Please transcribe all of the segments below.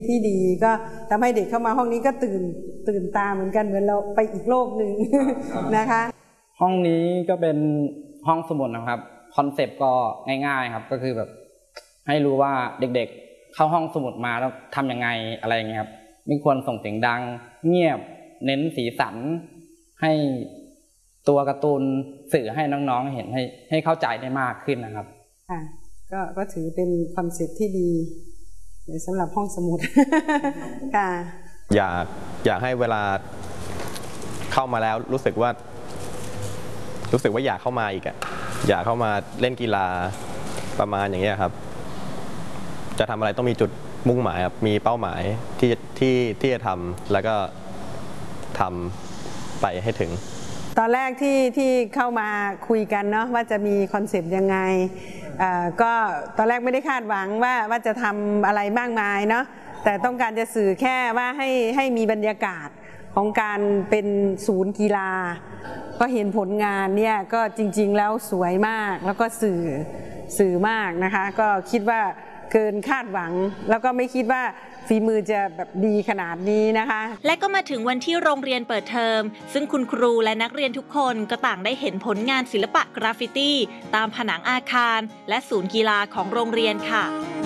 ที่ดีก็ทำให้เด็กเข้ามาห้องนี้ก็ตื่นตาเหมือนกันเหมือนเราไปอีกโลกหนึ่งนะคะห้องนี้ก็เป็นห้องสมุดนะครับคอนเซปต์ก็ง่ายๆครับก็คือแบบให้รู้ว่าเด็กๆเข้าห้องสมุดมาแล้วทำยังไงอะไรอย่างเงี้ยครับไม่ควรส่งเสียงดังเงียบเน้นสีสันให้ตัวการ์ตูนสื่อให้น้องๆเห็นให้เข้าใจได้มากขึ้นนะครับก็ถือเป็นคอนเซปต์ที่ดีสำหรับห้องสมุดค่ะอยากให้เวลาเข้ามาแล้วรู้สึกว่าอยากเข้ามาอีกอยากเข้ามาเล่นกีฬาประมาณอย่างเงี้ยครับจะทำอะไรต้องมีจุดมุ่งหมายครับมีเป้าหมายที่จะทำแล้วก็ทำไปให้ถึงตอนแรกที่เข้ามาคุยกันเนาะว่าจะมีคอนเซปต์ยังไงก็ตอนแรกไม่ได้คาดหวังว่าจะทำอะไรมากมายเนาะแต่ต้องการจะสื่อแค่ว่าให้มีบรรยากาศของการเป็นศูนย์กีฬาก็เห็นผลงานเนี่ยก็จริงๆแล้วสวยมากแล้วก็สื่อมากนะคะก็คิดว่าเกินคาดหวังแล้วก็ไม่คิดว่าฝีมือจะแบบดีขนาดนี้นะคะและก็มาถึงวันที่โรงเรียนเปิดเทอมซึ่งคุณครูและนักเรียนทุกคนก็ต่างได้เห็นผลงานศิลปะกราฟฟิตี้ตามผนังอาคารและศูนย์กีฬาของโรงเรียนค่ะ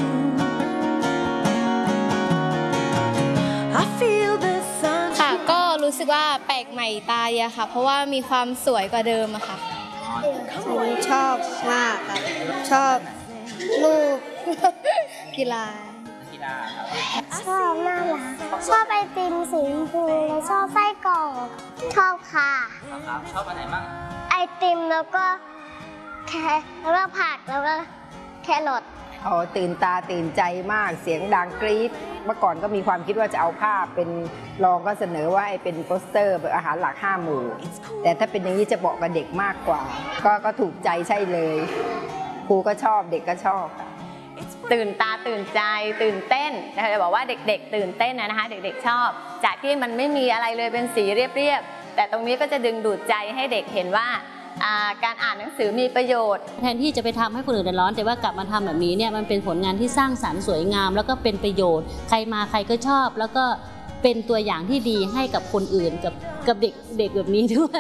ค่ะก็รู้สึกว่าแปลกใหม่ตาดีค่ะเพราะว่ามีความสวยกว่าเดิมอะค่ะผมชอบมากครับชอบลูกกีฬาชอบน่ารักชอบไอติมสีชมพูและชอบไส้กรอกชอบค่ะชอบอะไรบ้างไอติมแล้วก็ผักแล้วก็แครอทตื่นตาตื่นใจมากเสียงดังกรี๊ดเมื่อก่อนก็มีความคิดว่าจะเอาภาพเป็นรองก็เสนอว่าเป็นโปสเตอร์แบบอาหารหลัก5 หมู่แต่ถ้าเป็นอย่างนี้จะเหมาะกับเด็กมากกว่าก็ถูกใจใช่เลยครูก็ชอบเด็กก็ชอบตื่นตาตื่นใจตื่นเต้นนะคะจะบอกว่าเด็กๆตื่นเต้นนะคะเด็กๆชอบจากที่มันไม่มีอะไรเลยเป็นสีเรียบๆแต่ตรงนี้ก็จะดึงดูดใจให้เด็กเห็นว่าการอ่านหนังสือมีประโยชน์แทนที่จะไปทำให้คนอื่นเดือดร้อนแต่ว่ากลับมาทำแบบนี้เนี่ยมันเป็นผลงานที่สร้างสรรค์สวยงามแล้วก็เป็นประโยชน์ใครมาใครก็ชอบแล้วก็เป็นตัวอย่างที่ดีให้กับคนอื่นกับเด็กแบบนี้ด้วย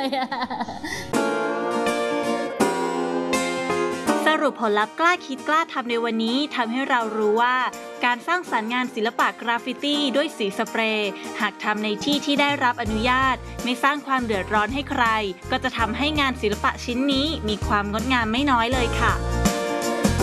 สรุปผลลัพธ์กล้าคิดกล้าทำในวันนี้ทำให้เรารู้ว่าการสร้างสรรค์งานศิลปะกราฟฟิตี้ด้วยสีสเปรย์หากทำในที่ที่ได้รับอนุญาตไม่สร้างความเดือดร้อนให้ใครก็จะทำให้งานศิลปะชิ้นนี้มีความงดงามไม่น้อยเลยค่ะ